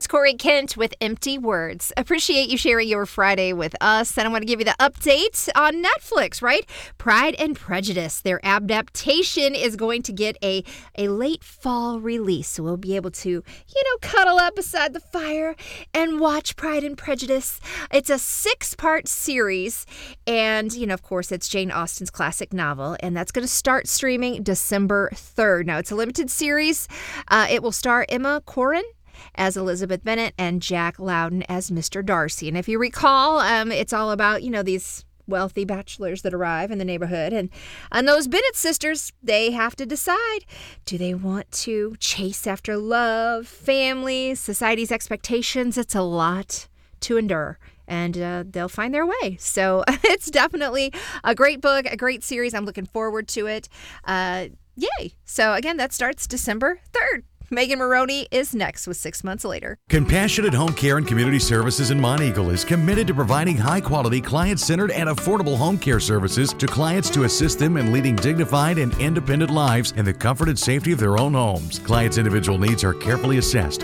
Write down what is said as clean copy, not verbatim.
Corey Kent with Empty Words. Appreciate you sharing your Friday with us. And I want to give you the update on Netflix, right? Pride and Prejudice. Their adaptation is going to get a late fall release. So we'll be able to, cuddle up beside the fire and watch Pride and Prejudice. It's a 6-part series. And, of course, it's Jane Austen's classic novel. And that's going to start streaming December 3rd. Now, it's a limited series. It will star Emma Corrin as Elizabeth Bennet and Jack Loudon as Mr. Darcy. And if you recall, it's all about, these wealthy bachelors that arrive in the neighborhood. And those Bennet sisters, they have to decide, do they want to chase after love, family, society's expectations? It's a lot to endure. And they'll find their way. So it's definitely a great book, a great series. I'm looking forward to it. Yay. So again, that starts December 3rd. Megan Maroney is next with 6 months later. Compassionate Home Care and Community Services in Monteagle is committed to providing high-quality, client-centered, and affordable home care services to clients to assist them in leading dignified and independent lives in the comfort and safety of their own homes. Clients' individual needs are carefully assessed,